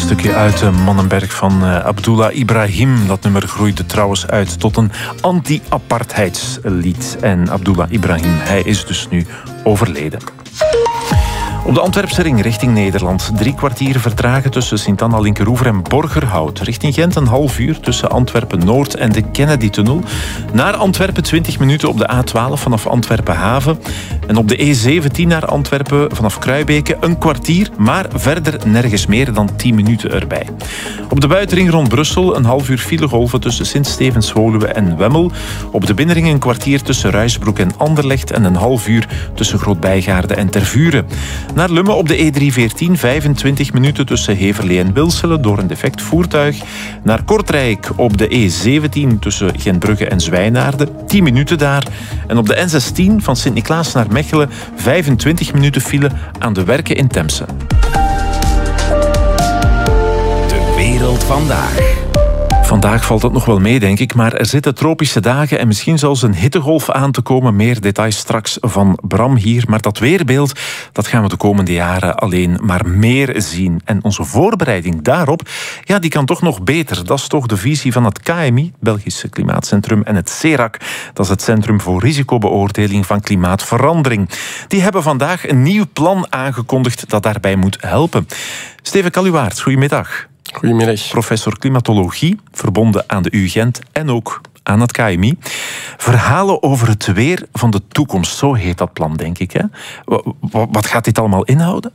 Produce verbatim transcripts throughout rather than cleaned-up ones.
stukje uit de Mannenberg van uh, Abdullah Ibrahim. Dat nummer groeide trouwens uit tot een anti-apartheidslied. En Abdullah Ibrahim, hij is dus nu overleden. Op de Antwerpse ring richting Nederland. Drie kwartier vertragen tussen Sint-Anna, Linkeroever en Borgerhout. Richting Gent een half uur tussen Antwerpen-Noord en de Kennedy-tunnel. Naar Antwerpen twintig minuten op de A twaalf vanaf Antwerpen-Haven. En op de E zeventien naar Antwerpen vanaf Kruibeke een kwartier, maar verder nergens meer dan tien minuten erbij. Op de buitenring rond Brussel een half uur filegolven tussen Sint-Stevens-Woluwe en Wemmel. Op de binnenring een kwartier tussen Ruisbroek en Anderlecht en een half uur tussen Groot-Bijgaarde en Tervuren. Naar Lummen op de E driehonderdveertien, vijfentwintig minuten tussen Heverlee en Wilselen door een defect voertuig. Naar Kortrijk op de E zeventien tussen Gentbrugge en Zwijnaarden, tien minuten daar. En op de N zestien van Sint-Niklaas naar Mechelen, vijfentwintig minuten file aan de Werken in Temse. De wereld vandaag. Vandaag valt het nog wel mee, denk ik, maar er zitten tropische dagen en misschien zelfs een hittegolf aan te komen. Meer details straks van Bram hier. Maar dat weerbeeld, dat gaan we de komende jaren alleen maar meer zien. En onze voorbereiding daarop, ja, die kan toch nog beter. Dat is toch de visie van het K M I, het Belgische Klimaatcentrum, en het CERAC, dat is het Centrum voor Risicobeoordeling van Klimaatverandering. Die hebben vandaag een nieuw plan aangekondigd dat daarbij moet helpen. Steven Kaluwaerts, goedemiddag. Goedemiddag. Professor klimatologie, verbonden aan de U Gent en ook aan het K M I. Verhalen over het weer van de toekomst, zo heet dat plan, denk ik. Hè? Wat gaat dit allemaal inhouden?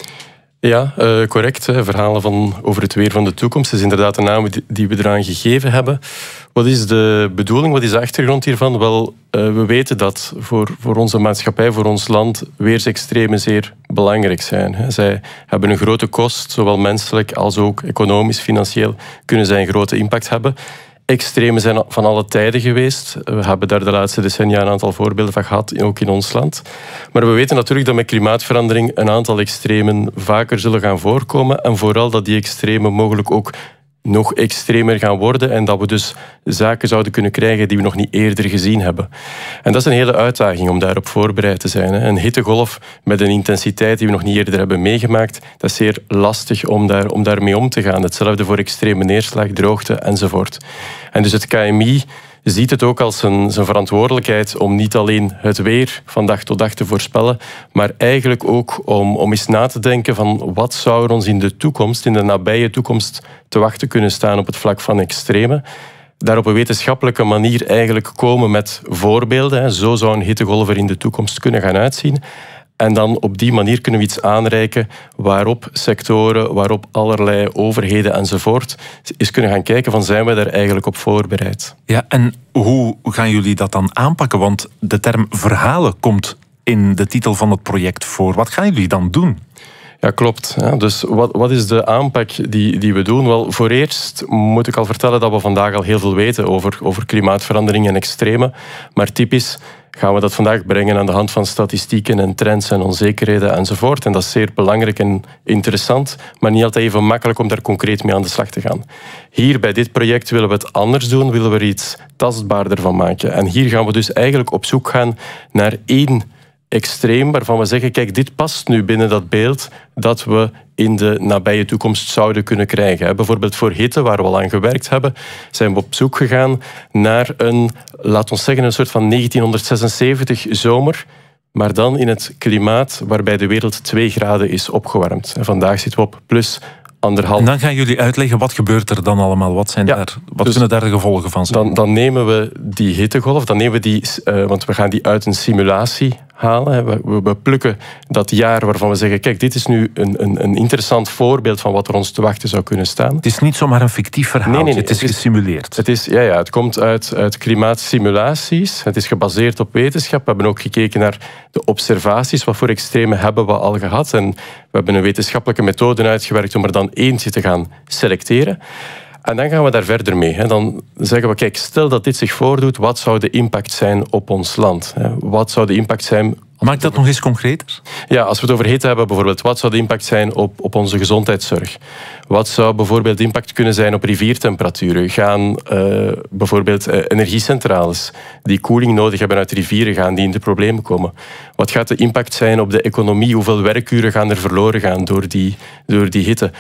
Ja, uh, correct. Hè. Verhalen van, over het weer van de toekomst is inderdaad de naam die we eraan gegeven hebben. Wat is de bedoeling, wat is de achtergrond hiervan? Wel, uh, we weten dat voor, voor onze maatschappij, voor ons land, weersextremen zeer belangrijk zijn. Hè. Zij hebben een grote kost, zowel menselijk als ook economisch, financieel, kunnen zij een grote impact hebben. Extremen zijn van alle tijden geweest. We hebben daar de laatste decennia een aantal voorbeelden van gehad, ook in ons land. Maar we weten natuurlijk dat met klimaatverandering een aantal extremen vaker zullen gaan voorkomen. En vooral dat die extremen mogelijk ook nog extremer gaan worden en dat we dus zaken zouden kunnen krijgen die we nog niet eerder gezien hebben. En dat is een hele uitdaging om daarop voorbereid te zijn. Een hittegolf met een intensiteit die we nog niet eerder hebben meegemaakt, dat is zeer lastig om, daar, om daarmee om te gaan. Hetzelfde voor extreme neerslag, droogte enzovoort. En dus het K M I ziet het ook als zijn, zijn verantwoordelijkheid om niet alleen het weer van dag tot dag te voorspellen, maar eigenlijk ook om, om eens na te denken van wat zou er ons in de toekomst, in de nabije toekomst, te wachten kunnen staan op het vlak van extremen. Daar op een wetenschappelijke manier eigenlijk komen met voorbeelden. Zo zou een hittegolf er in de toekomst kunnen gaan uitzien. En dan op die manier kunnen we iets aanreiken waarop sectoren, waarop allerlei overheden enzovoort eens kunnen gaan kijken van zijn we daar eigenlijk op voorbereid. Ja, en hoe gaan jullie dat dan aanpakken? Want de term verhalen komt in de titel van het project voor. Wat gaan jullie dan doen? Ja, klopt. Ja, dus wat, wat is de aanpak die, die we doen? Wel, voor eerst moet ik al vertellen dat we vandaag al heel veel weten over, over klimaatverandering en extremen. Maar typisch gaan we dat vandaag brengen aan de hand van statistieken en trends en onzekerheden enzovoort. En dat is zeer belangrijk en interessant, maar niet altijd even makkelijk om daar concreet mee aan de slag te gaan. Hier bij dit project willen we het anders doen, willen we er iets tastbaarder van maken. En hier gaan we dus eigenlijk op zoek gaan naar één extreem waarvan we zeggen, kijk, dit past nu binnen dat beeld dat we in de nabije toekomst zouden kunnen krijgen. Bijvoorbeeld voor hitte, waar we al aan gewerkt hebben, zijn we op zoek gegaan naar een, laat ons zeggen, een soort van negentienhonderdzesenzeventig zomer, maar dan in het klimaat waarbij de wereld twee graden is opgewarmd. En vandaag zitten we op plus anderhalf. En dan gaan jullie uitleggen, wat gebeurt er dan allemaal? Wat, zijn ja, daar, wat dus kunnen daar de gevolgen van zijn? Dan, dan nemen we die hittegolf, dan nemen we die, uh, want we gaan die uit een simulatie halen. We, we, we plukken dat jaar waarvan we zeggen, kijk, dit is nu een, een, een interessant voorbeeld van wat er ons te wachten zou kunnen staan. Het is niet zomaar een fictief verhaal, nee, nee, nee, het is het gesimuleerd. Is, het, is, ja, ja, het komt uit, uit klimaatsimulaties, het is gebaseerd op wetenschap. We hebben ook gekeken naar de observaties, wat voor extremen hebben we al gehad. En we hebben een wetenschappelijke methode uitgewerkt om er dan eentje te gaan selecteren. En dan gaan we daar verder mee. Dan zeggen we, kijk, stel dat dit zich voordoet, wat zou de impact zijn op ons land? Wat zou de impact zijn... Maak dat nog eens concreter? Ja, als we het over hitte hebben bijvoorbeeld, wat zou de impact zijn op, op onze gezondheidszorg? Wat zou bijvoorbeeld de impact kunnen zijn op riviertemperaturen? Gaan uh, bijvoorbeeld uh, energiecentrales die koeling nodig hebben uit rivieren, gaan die in de problemen komen? Wat gaat de impact zijn op de economie? Hoeveel werkuren gaan er verloren gaan door die, door die hitte?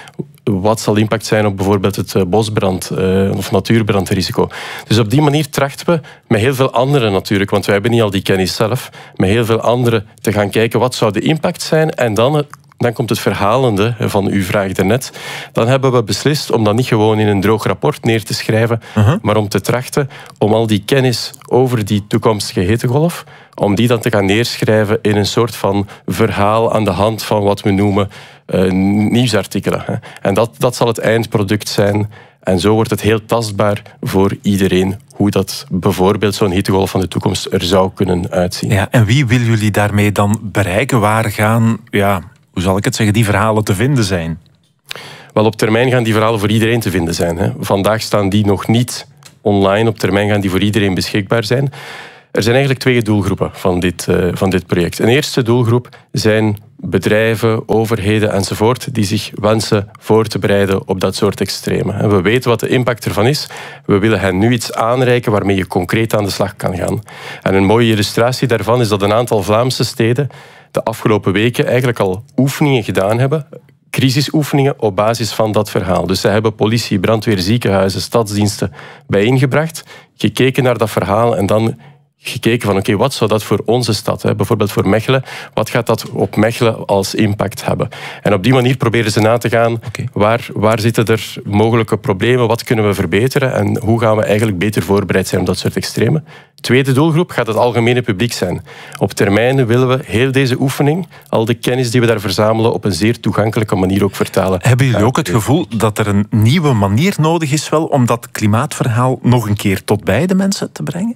wat zal de impact zijn op bijvoorbeeld het bosbrand uh, of natuurbrandrisico. Dus op die manier trachten we met heel veel anderen natuurlijk, want wij hebben niet al die kennis zelf, met heel veel anderen te gaan kijken wat zou de impact zijn en dan... Dan komt het verhalende van uw vraag daarnet. Dan hebben we beslist om dat niet gewoon in een droog rapport neer te schrijven, uh-huh. maar om te trachten om al die kennis over die toekomstige hittegolf, om die dan te gaan neerschrijven in een soort van verhaal aan de hand van wat we noemen uh, nieuwsartikelen. Hè. En dat, dat zal het eindproduct zijn. En zo wordt het heel tastbaar voor iedereen hoe dat bijvoorbeeld zo'n hittegolf van de toekomst er zou kunnen uitzien. Ja, en wie willen jullie daarmee dan bereiken? Waar gaan... Ja, hoe zal ik het zeggen, die verhalen te vinden zijn? Wel, op termijn gaan die verhalen voor iedereen te vinden zijn. Hè. Vandaag staan die nog niet online. Op termijn gaan die voor iedereen beschikbaar zijn. Er zijn eigenlijk twee doelgroepen van dit, uh, van dit project. Een eerste doelgroep zijn bedrijven, overheden enzovoort die zich wensen voor te bereiden op dat soort extremen. We weten wat de impact ervan is. We willen hen nu iets aanreiken waarmee je concreet aan de slag kan gaan. En een mooie illustratie daarvan is dat een aantal Vlaamse steden de afgelopen weken eigenlijk al oefeningen gedaan hebben, crisisoefeningen op basis van dat verhaal. Dus zij hebben politie, brandweer, ziekenhuizen, stadsdiensten bijeengebracht, gekeken naar dat verhaal en dan gekeken van oké, okay, wat zou dat voor onze stad, hè? Bijvoorbeeld voor Mechelen, wat gaat dat op Mechelen als impact hebben? En op die manier proberen ze na te gaan, okay. waar, waar zitten er mogelijke problemen, wat kunnen we verbeteren en hoe gaan we eigenlijk beter voorbereid zijn op dat soort extremen. Tweede doelgroep gaat het algemene publiek zijn. Op termijn willen we heel deze oefening, al de kennis die we daar verzamelen, op een zeer toegankelijke manier ook vertalen. Hebben jullie ook het gevoel dat er een nieuwe manier nodig is wel om dat klimaatverhaal nog een keer tot bij de mensen te brengen?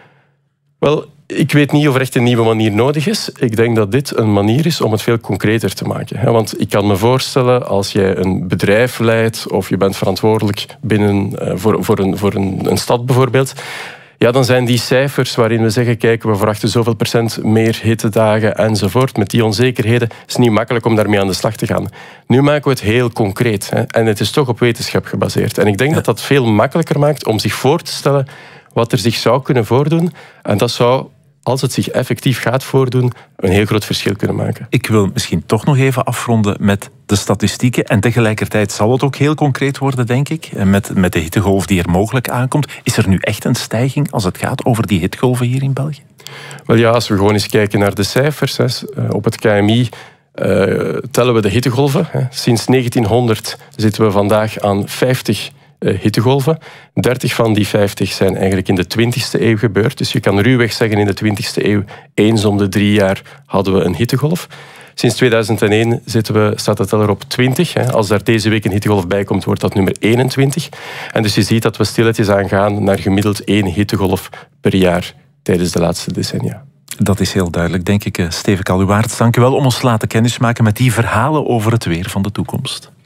Wel, ik weet niet of er echt een nieuwe manier nodig is. Ik denk dat dit een manier is om het veel concreter te maken. Want ik kan me voorstellen, als jij een bedrijf leidt of je bent verantwoordelijk binnen, voor, voor, een, voor een, een stad bijvoorbeeld, ja, dan zijn die cijfers waarin we zeggen, kijk, we verwachten zoveel procent meer hittedagen enzovoort. Met die onzekerheden is het niet makkelijk om daarmee aan de slag te gaan. Nu maken we het heel concreet. Hè, en het is toch op wetenschap gebaseerd. En ik denk dat dat veel makkelijker maakt om zich voor te stellen wat er zich zou kunnen voordoen. En dat zou, als het zich effectief gaat voordoen, een heel groot verschil kunnen maken. Ik wil misschien toch nog even afronden met de statistieken. En tegelijkertijd zal het ook heel concreet worden, denk ik. Met, met de hittegolf die er mogelijk aankomt. Is er nu echt een stijging als het gaat over die hittegolven hier in België? Wel ja, als we gewoon eens kijken naar de cijfers. Hè, op het K M I uh, tellen we de hittegolven. Hè. Sinds negentienhonderd zitten we vandaag aan vijftig Uh, hittegolven. dertig van die vijftig zijn eigenlijk in de twintigste eeuw gebeurd. Dus je kan ruwweg zeggen in de twintigste eeuw, eens om de drie jaar hadden we een hittegolf. Sinds tweeduizend één zitten we, staat de teller op twintig. Hè. Als daar deze week een hittegolf bij komt, wordt dat nummer eenentwintig. En dus je ziet dat we stilletjes aangaan naar gemiddeld één hittegolf per jaar tijdens de laatste decennia. Dat is heel duidelijk, denk ik. Steven Kaluwaerts, dank u wel om ons te laten kennismaken met die verhalen over het weer van de toekomst.